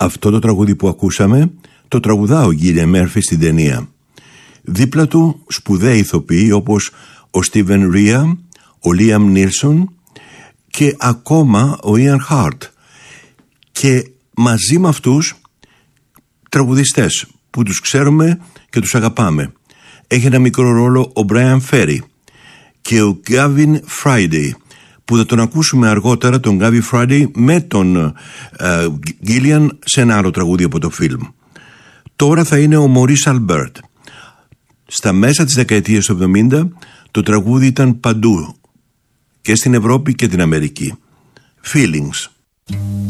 Αυτό το τραγούδι που ακούσαμε το τραγουδά ο Γκίλιαν Μέρφυ στην ταινία. Δίπλα του σπουδαίοι ηθοποιοί όπως ο Στίβεν Ρία, ο Λίαμ Νίλσον και ακόμα ο Ιαν Χάρτ. Και μαζί με αυτούς τραγουδιστές που τους ξέρουμε και τους αγαπάμε. Έχει ένα μικρό ρόλο ο Μπράιαν Φέρι και ο Γκάβιν Φράιντεϊ, που θα τον ακούσουμε αργότερα, τον Γκάβιν Φράιντεϊ με τον Γκίλιαν σε ένα άλλο τραγούδι από το φιλμ. Τώρα θα είναι ο Μωρίς Αλμπέρτ. Στα μέσα της δεκαετίας του 70 το τραγούδι ήταν παντού και στην Ευρώπη και την Αμερική. Feelings.